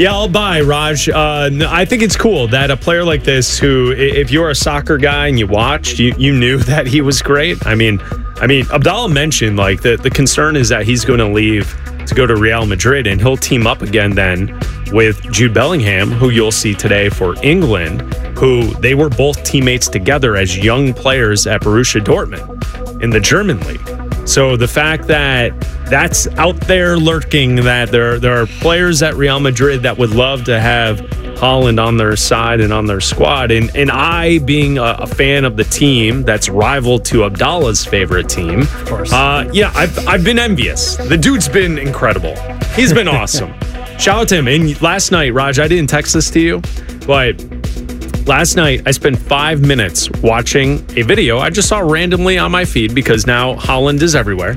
Yeah, I'll buy, Raj. I think it's cool that a player like this, who, if you're a soccer guy and you watched, you knew that he was great. I mean, Abdallah mentioned like the concern is that he's going to leave to go to Real Madrid, and he'll team up again then with Jude Bellingham, who you'll see today for England, who they were both teammates together as young players at Borussia Dortmund in the German league. So the fact that that's out there lurking, that there are players at Real Madrid that would love to have Haaland on their side and on their squad, and I, being a fan of the team that's rival to Abdallah's favorite team, of course. I've been envious. The dude's been incredible. He's been awesome. Shout out to him. And last night, Raj, I didn't text this to you, but last night I spent 5 minutes watching a video I just saw randomly on my feed, because now Haaland is everywhere,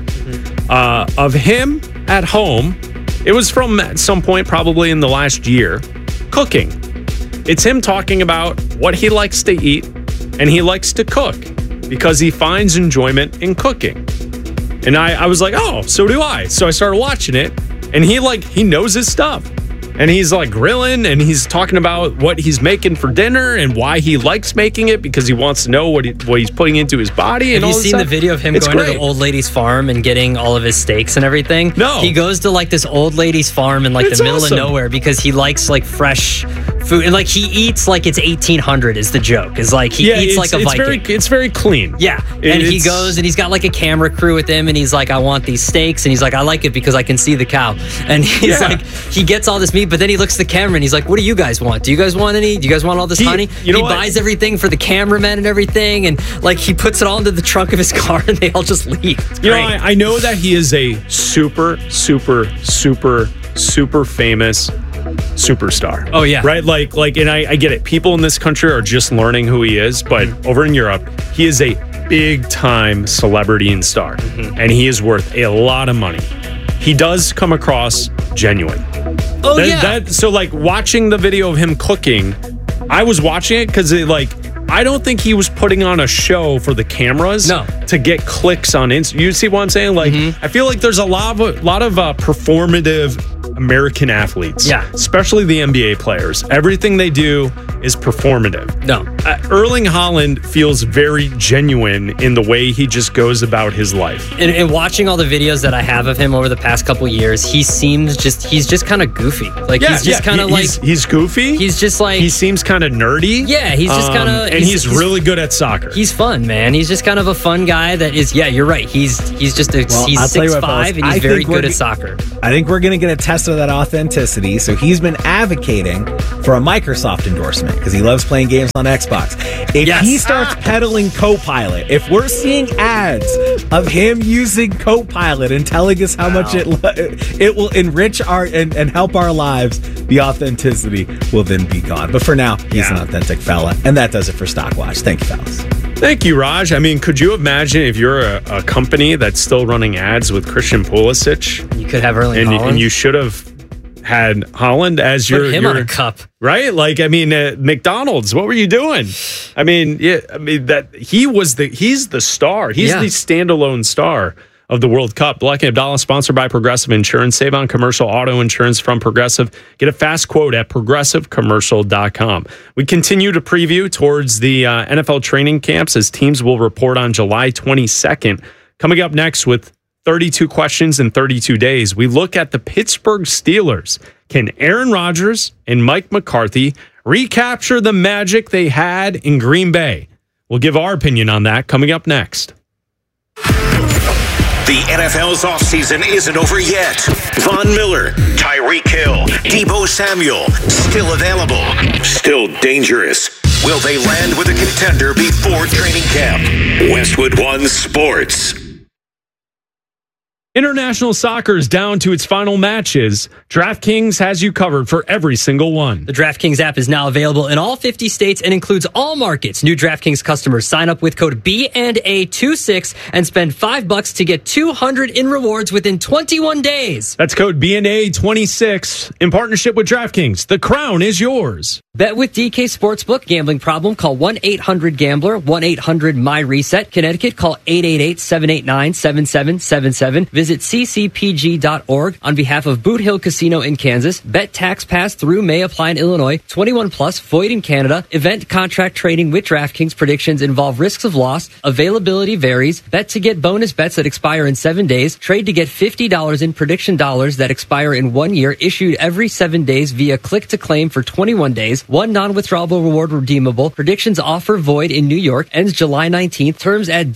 of him at home. It was from at some point probably in the last year, cooking. It's him talking about what he likes to eat, and he likes to cook because he finds enjoyment in cooking. And I was like, oh, so do I. So I started watching it, and he knows his stuff. And he's like grilling, and he's talking about what he's making for dinner and why he likes making it, because he wants to know what he's putting into his body. And have you seen the video of him going to the old lady's farm and getting all of his steaks and everything? No. He goes to like this old lady's farm in like the middle of nowhere because he likes like fresh food. And like he eats like it's 1800 is the joke. Is like he eats like a Viking. It's very clean. Yeah. And he goes and he's got like a camera crew with him, and he's like, I want these steaks. And he's like, I like it because I can see the cow. And he's like, he gets all this meat, but then he looks at the camera and he's like, what do you guys want? Do you guys want any? Do you guys want all this honey? He buys everything for the cameraman and everything, and like he puts it all into the trunk of his car, and they all just leave. I know that he is a super, super, super, super famous superstar. Oh yeah. Right? Like, and I get it. People in this country are just learning who he is, but over in Europe, he is a big time celebrity and star, and he is worth a lot of money. He does come across genuine. Oh, yeah. So, like, watching the video of him cooking, I was watching it because, I don't think he was putting on a show for the cameras to get clicks on Instagram. You see what I'm saying? Like, I feel like there's a lot of performative American athletes, especially the NBA players. Everything they do is performative. Erling Haaland feels very genuine in the way he just goes about his life. And watching all the videos that I have of him over the past couple years, he's just kind of goofy. Like he's just kind of like he's goofy. He's just like he seems kind of nerdy. Yeah, he's just kind of and he's really good at soccer. He's fun, man. He's just kind of a fun guy that is. Yeah, you're right. He's just he's 6'5" and he's very good at soccer. I think we're gonna get a test of that authenticity. So he's been advocating for a Microsoft endorsement because he loves playing games on Xbox. If he starts peddling Copilot, if we're seeing ads of him using Copilot and telling us how much it will enrich our and help our lives, the authenticity will then be gone. But for now, he's an authentic fella. And that does it for Stockwatch. Thank you, fellas. Thank you, Raj. I mean, could you imagine if you're a company that's still running ads with Christian Pulisic? You could have Erling Haaland. And you should have had Haaland as Put him on a cup. Right? Like, I mean, McDonald's, what were you doing? I mean, he's the star. He's the standalone star of the World Cup. Black and Abdallah, sponsored by Progressive Insurance. Save on commercial auto insurance from Progressive. Get a fast quote at progressivecommercial.com. We continue to preview towards the NFL training camps as teams will report on July 22nd. Coming up next with 32 questions in 32 days, we look at the Pittsburgh Steelers. Can Aaron Rodgers and Mike McCarthy recapture the magic they had in Green Bay? We'll give our opinion on that coming up next. The NFL's offseason isn't over yet. Von Miller, Tyreek Hill, Deebo Samuel, still available, still dangerous. Will they land with a contender before training camp? Westwood One Sports. International soccer is down to its final matches. DraftKings has you covered for every single one. The DraftKings app is now available in all 50 states and includes all markets. New DraftKings customers sign up with code B&A26 and spend $5 to get $200 in rewards within 21 days. That's code B&A26 in partnership with DraftKings. The crown is yours. Bet with DK Sportsbook. Gambling problem? Call 1-800-GAMBLER, 1-800-MY-RESET. Connecticut, call 888-789-7777. Visit ccpg.org. On behalf of Boot Hill Casino in Kansas, bet tax pass through may apply in Illinois. 21 plus, void in Canada. Event contract trading with DraftKings. Predictions involve risks of loss. Availability varies. Bet to get bonus bets that expire in 7 days. Trade to get $50 in prediction dollars that expire in 1 year. Issued every 7 days via click to claim for 21 days. One non-withdrawable reward redeemable. Predictions offer void in New York. Ends July 19th. Terms at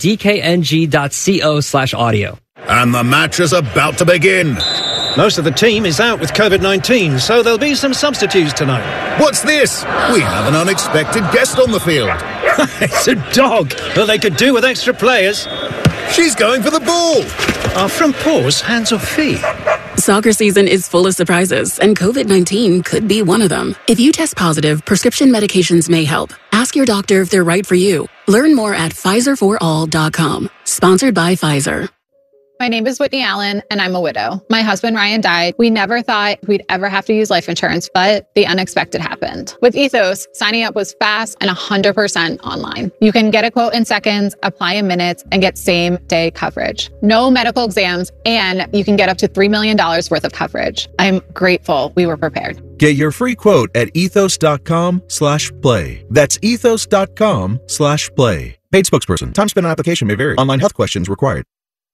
dkng.co/audio. And the match is about to begin. Most of the team is out with COVID-19, so there'll be some substitutes tonight. What's this? We have an unexpected guest on the field. It's a dog. Well, they could do with extra players. She's going for the ball. Are front paws hands or feet? Soccer season is full of surprises, and COVID-19 could be one of them. If you test positive, prescription medications may help. Ask your doctor if they're right for you. Learn more at PfizerForAll.com. Sponsored by Pfizer. My name is Whitney Allen, and I'm a widow. My husband, Ryan, died. We never thought we'd ever have to use life insurance, but the unexpected happened. With Ethos, signing up was fast and 100% online. You can get a quote in seconds, apply in minutes, and get same-day coverage. No medical exams, and you can get up to $3 million worth of coverage. I'm grateful we were prepared. Get your free quote at ethos.com/play. That's ethos.com/play. Paid spokesperson. Time spent on application may vary. Online health questions required.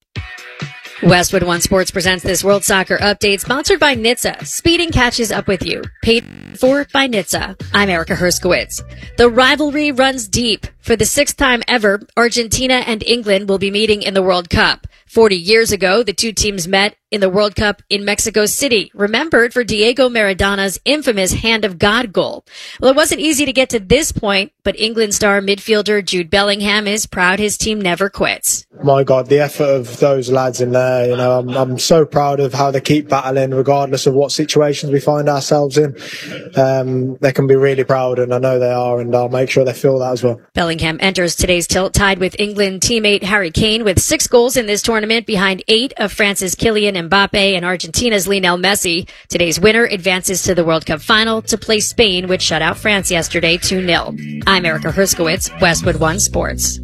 Westwood One Sports presents this World Soccer Update, sponsored by NHTSA. Speeding catches up with you. Paid for by NHTSA. I'm Erica Herskowitz. The rivalry runs deep. For the 6th time ever, Argentina and England will be meeting in the World Cup. 40 years ago, the two teams met in the World Cup in Mexico City, remembered for Diego Maradona's infamous Hand of God goal. Well, it wasn't easy to get to this point, but England star midfielder Jude Bellingham is proud his team never quits. My God, the effort of those lads in there, I'm so proud of how they keep battling regardless of what situations we find ourselves in. They can be really proud, and I know they are, and I'll make sure they feel that as well. Bellingham enters today's tilt tied with England teammate Harry Kane with 6 goals in this tournament behind 8 of France's Kylian Mbappe and Argentina's Lionel Messi. Today's winner advances to the World Cup final to play Spain, which shut out France yesterday 2-0. I'm Erica Herskowitz, Westwood One Sports.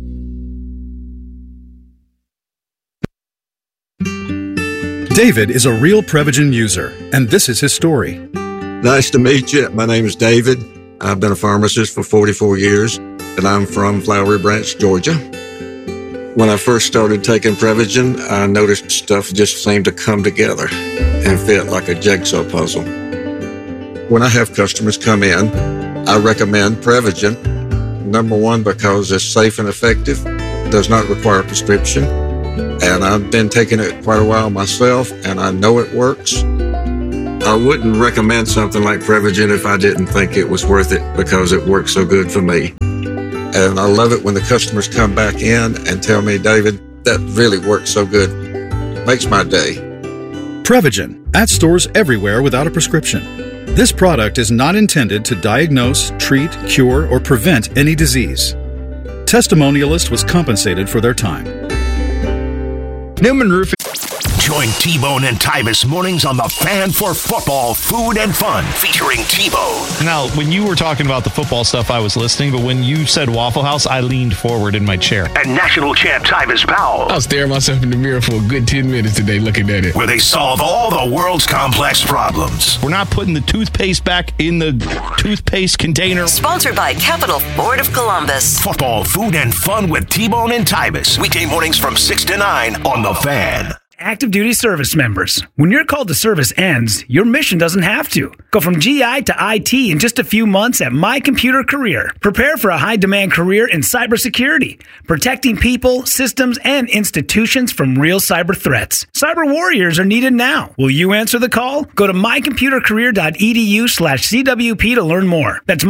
David is a real Prevagen user, and this is his story. Nice to meet you. My name is David. I've been a pharmacist for 44 years, and I'm from Flowery Branch, Georgia. When I first started taking Prevagen, I noticed stuff just seemed to come together and fit like a jigsaw puzzle. When I have customers come in, I recommend Prevagen. Number one, because it's safe and effective, does not require a prescription, and I've been taking it quite a while myself, and I know it works. I wouldn't recommend something like Prevagen if I didn't think it was worth it, because it works so good for me. And I love it when the customers come back in and tell me, David, that really works so good. Makes my day. Prevagen, at stores everywhere without a prescription. This product is not intended to diagnose, treat, cure, or prevent any disease. Testimonialist was compensated for their time. Newman Roofing. Join T-Bone and Tybus mornings on The Fan for football, food, and fun, featuring T-Bone. Now, when you were talking about the football stuff, I was listening, but when you said Waffle House, I leaned forward in my chair. And national champ Tybus Powell. I was staring myself in the mirror for a good 10 minutes today looking at it. Where they solve all the world's complex problems. We're not putting the toothpaste back in the toothpaste container. Sponsored by Capital Ford of Columbus. Football, food, and fun with T-Bone and Tybus. Weekday mornings from 6 to 9 on The Fan. Active duty service members. When your call to service ends, your mission doesn't have to. Go from GI to IT in just a few months at My Computer Career. Prepare for a high-demand career in cybersecurity, protecting people, systems, and institutions from real cyber threats. Cyber warriors are needed now. Will you answer the call? Go to mycomputercareer.edu/CWP to learn more. That's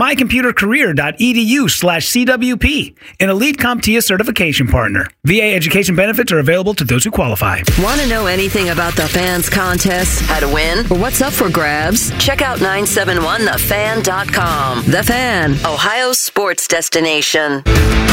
mycomputercareer.edu/CWP. An Elite CompTIA certification partner. VA education benefits are available to those who qualify. Want to know anything about the Fan's contests, how to win, or what's up for grabs? Check out 971thefan.com. The Fan, Ohio's sports destination.